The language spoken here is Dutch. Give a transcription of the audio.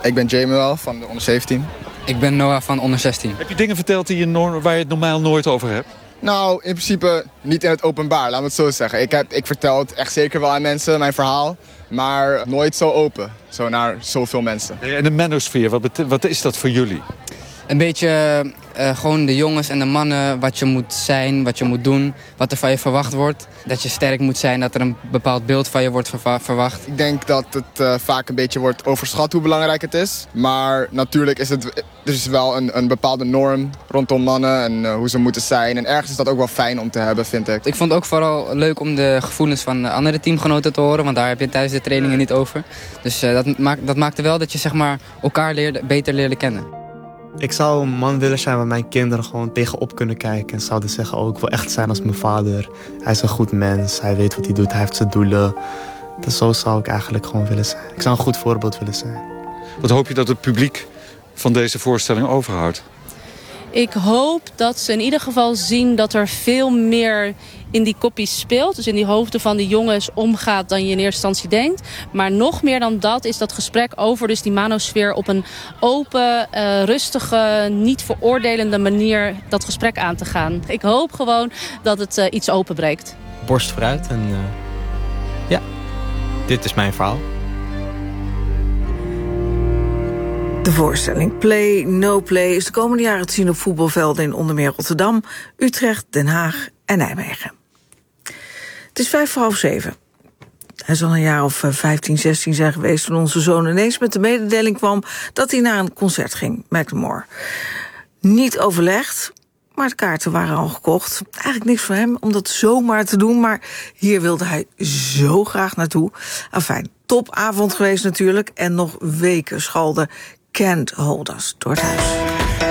Ik ben Jamuel van de onder 17. Ik ben Noah van onder 16. Heb je dingen verteld waar je het normaal nooit over hebt? Nou, in principe niet in het openbaar, laat me het zo zeggen. Ik vertel het echt zeker wel aan mensen, mijn verhaal. Maar nooit zo open, zo naar zoveel mensen. En de manosphere, wat is dat voor jullie? Een beetje gewoon de jongens en de mannen, wat je moet zijn, wat je moet doen, wat er van je verwacht wordt. Dat je sterk moet zijn, dat er een bepaald beeld van je wordt verwacht. Ik denk dat het vaak een beetje wordt overschat hoe belangrijk het is. Maar natuurlijk is het dus wel een bepaalde norm rondom mannen en hoe ze moeten zijn. En ergens is dat ook wel fijn om te hebben, vind ik. Ik vond het ook vooral leuk om de gevoelens van andere teamgenoten te horen, want daar heb je tijdens de trainingen niet over. Dus dat maakte wel dat je zeg maar, elkaar beter leerde kennen. Ik zou een man willen zijn waar mijn kinderen gewoon tegenop kunnen kijken. En zouden zeggen, ik wil echt zijn als mijn vader. Hij is een goed mens, hij weet wat hij doet, hij heeft zijn doelen. Dus zo zou ik eigenlijk gewoon willen zijn. Ik zou een goed voorbeeld willen zijn. Wat hoop je dat het publiek van deze voorstelling overhoudt? Ik hoop dat ze in ieder geval zien dat er veel meer in die koppies speelt. Dus in die hoofden van de jongens omgaat dan je in eerste instantie denkt. Maar nog meer dan dat is dat gesprek over dus die manosfeer op een open, rustige, niet veroordelende manier dat gesprek aan te gaan. Ik hoop gewoon dat het iets openbreekt. Borst vooruit en dit is mijn verhaal. De voorstelling Play, No Play is de komende jaren te zien op voetbalvelden in onder meer Rotterdam, Utrecht, Den Haag en Nijmegen. Het is 6:55. Hij zal een jaar of 15, 16 zijn geweest toen onze zoon ineens met de mededeling kwam dat hij naar een concert ging, Macklemore. Niet overlegd, maar de kaarten waren al gekocht. Eigenlijk niks voor hem om dat zomaar te doen, maar hier wilde hij zo graag naartoe. Afijn, topavond geweest natuurlijk en nog weken schalde Can't Hold Us door het huis.